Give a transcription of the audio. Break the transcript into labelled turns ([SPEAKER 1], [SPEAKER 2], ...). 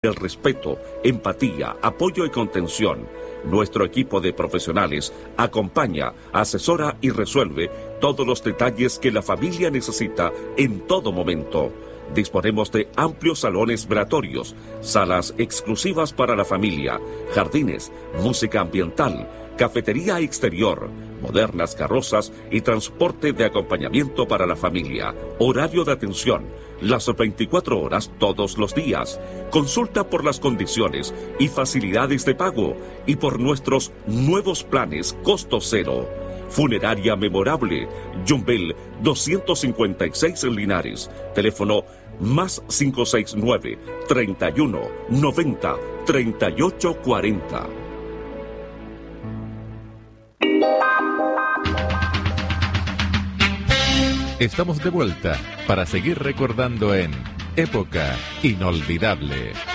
[SPEAKER 1] El respeto, empatía, apoyo y contención. Nuestro equipo de profesionales acompaña, asesora y resuelve todos los detalles que la familia necesita en todo momento. Disponemos de amplios salones velatorios, salas exclusivas para la familia, jardines, música ambiental, cafetería exterior, modernas carrozas y transporte de acompañamiento para la familia. Horario de atención, las 24 horas todos los días. Consulta por las condiciones y facilidades de pago y por nuestros nuevos planes costo cero. Funeraria Memorable, Yumbel 256 en Linares. Teléfono más 569 31 90 38 40.
[SPEAKER 2] Estamos de vuelta para seguir recordando en Época Inolvidable.